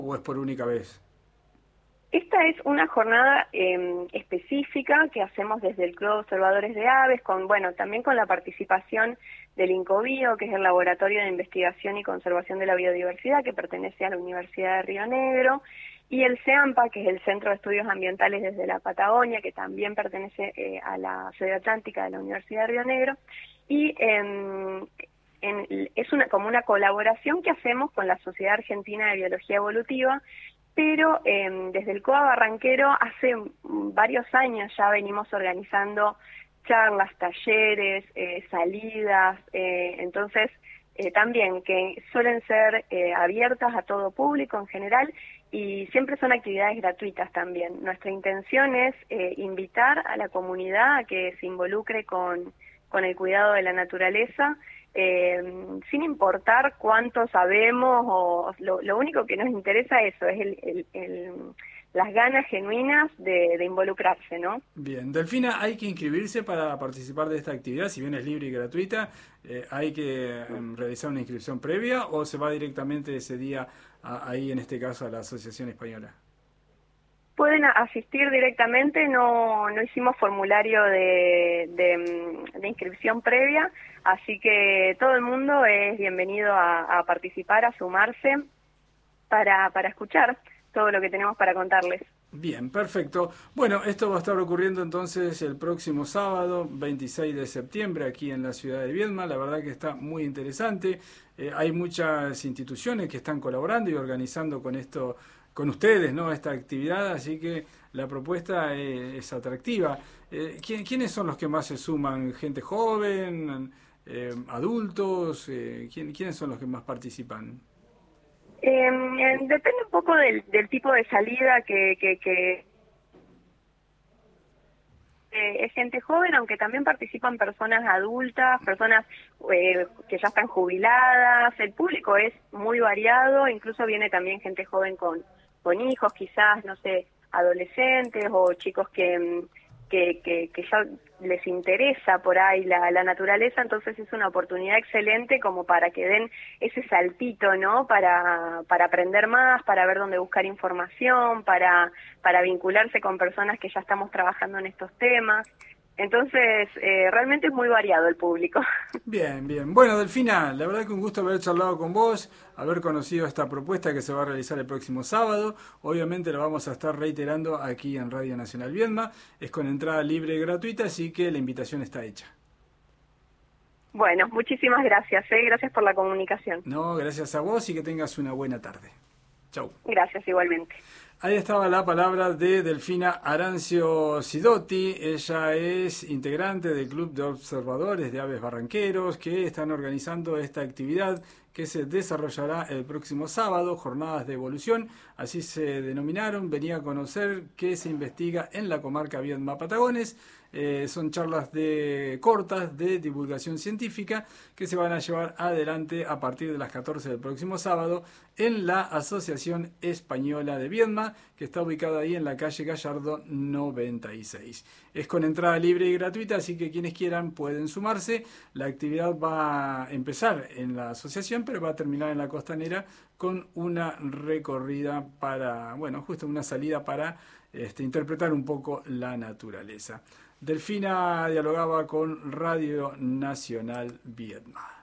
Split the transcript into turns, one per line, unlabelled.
o es por única vez?
Esta es una jornada específica que hacemos desde el Club de Observadores de Aves, también con la participación del INCOBIO, que es el Laboratorio de Investigación y Conservación de la Biodiversidad, que pertenece a la Universidad de Río Negro, y el CEAMPA, que es el Centro de Estudios Ambientales desde la Patagonia, que también pertenece a la sede atlántica de la Universidad de Río Negro, y es como una colaboración que hacemos con la Sociedad Argentina de Biología Evolutiva, pero desde el COA Barranquero hace varios años ya venimos organizando charlas, talleres, salidas, entonces también que suelen ser abiertas a todo público en general y siempre son actividades gratuitas también. Nuestra intención es invitar a la comunidad a que se involucre con el cuidado de la naturaleza, sin importar cuánto sabemos, o lo único que nos interesa eso es las ganas genuinas de involucrarse, ¿no?
Bien, Delfina, ¿hay que inscribirse para participar de esta actividad? Si bien es libre y gratuita, ¿hay que realizar una inscripción previa o se va directamente ese día ahí, en este caso, a la Asociación Española?
Pueden asistir directamente, no hicimos formulario de inscripción previa, así que todo el mundo es bienvenido a participar, a sumarse para escuchar todo lo que tenemos para contarles.
Bien, perfecto. Bueno, esto va a estar ocurriendo entonces el próximo sábado, 26 de septiembre, aquí en la ciudad de Viedma. La verdad que está muy interesante. Hay muchas instituciones que están colaborando y organizando con esto, con ustedes, ¿no? Esta actividad, así que la propuesta es atractiva. ¿Quiénes son los que más se suman? ¿Gente joven? ¿Adultos? ¿Quiénes son los que más participan?
Depende un poco del tipo de salida que es gente joven, aunque también participan personas adultas, personas que ya están jubiladas. El público es muy variado, incluso viene también gente joven con hijos, quizás, no sé, adolescentes o chicos que ya les interesa por ahí la naturaleza, entonces es una oportunidad excelente como para que den ese saltito, ¿no? Para aprender más, para ver dónde buscar información, para vincularse con personas que ya estamos trabajando en estos temas. Entonces, realmente es muy variado el público.
Bien, bien. Bueno, Delfina, la verdad que un gusto haber charlado con vos, haber conocido esta propuesta que se va a realizar el próximo sábado. Obviamente la vamos a estar reiterando aquí en Radio Nacional Viedma. Es con entrada libre y gratuita, así que la invitación está hecha.
Bueno, muchísimas gracias. Gracias por la comunicación.
No, gracias a vos y que tengas una buena tarde. Chau.
Gracias, igualmente.
Ahí estaba la palabra de Delfina Arancio Sidotti. Ella es integrante del Club de Observadores de Aves Barranqueros, que están organizando esta actividad que se desarrollará el próximo sábado, Jornadas de Evolución, así se denominaron. Venía a conocer qué se investiga en la comarca Viedma Patagones. Son charlas cortas de divulgación científica que se van a llevar adelante a partir de las 14 del próximo sábado en la Asociación Española de Viedma, que está ubicada ahí en la calle Gallardo 96. Es con entrada libre y gratuita, así que quienes quieran pueden sumarse. La actividad va a empezar en la asociación, pero va a terminar en la Costanera con una recorrida para, justo una salida para interpretar un poco la naturaleza. Delfina dialogaba con Radio Nacional Viedma.